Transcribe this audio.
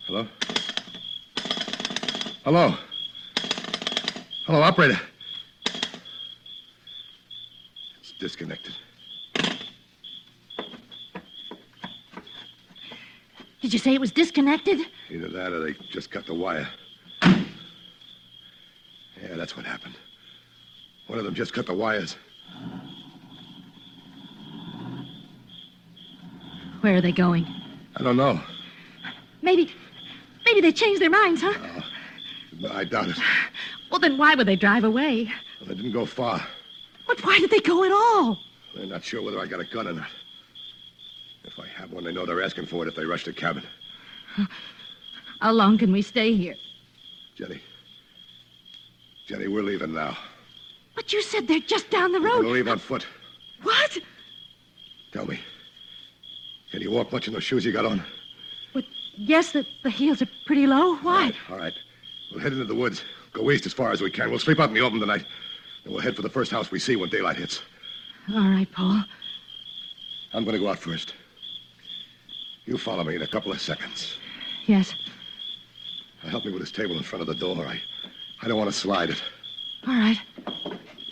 Hello? Hello? Hello, operator. It's disconnected. Did you say it was disconnected? Either that or they just cut the wire. Yeah, that's what happened. One of them just cut the wires. Where are they going? I don't know. Maybe they changed their minds, huh? No, I doubt it. Well, then why would they drive away? Well, they didn't go far. But why did they go at all? They're not sure whether I got a gun or not. If I have one, they know they're asking for it if they rush the cabin. How long can we stay here? Jenny, we're leaving now. But you said they're just down the We're road. gonna leave on foot. What? Tell me, can you walk much in those shoes you got on? Well, yes, the heels are pretty low. Why? All right. We'll head into the woods. Go east as far as we can. We'll sleep out in the open tonight. And we'll head for the first house we see when daylight hits. All right, Paul. I'm gonna go out first. You follow me in a couple of seconds. Yes. Help me with this table in front of the door. I don't want to slide it. All right.